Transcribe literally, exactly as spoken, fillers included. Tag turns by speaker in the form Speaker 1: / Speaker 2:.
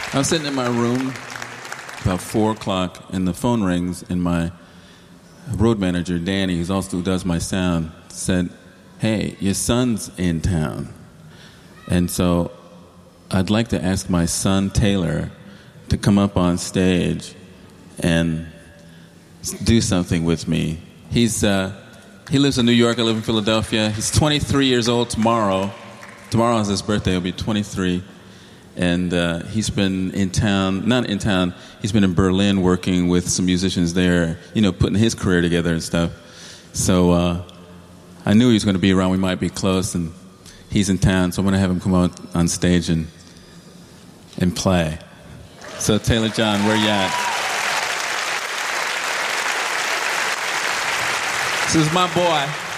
Speaker 1: I was sitting in my room about four o'clock, and the phone rings, and my road manager, Danny, who's also who does my sound, said, "Hey, your son's in town." And so I'd like to ask my son, Taylor, to come up on stage and do something with me. He's uh, he lives in New York. I live in Philadelphia. He's twenty-three years old tomorrow. Tomorrow is his birthday. He'll be twenty-three. And uh, he's been in town, not in town, he's been in Berlin working with some musicians there, you know, putting his career together and stuff. So uh, I knew he was going to be around. We might be close, and he's in town, so I'm going to have him come out on stage and and play. So Taylor John, where you at? This is my boy.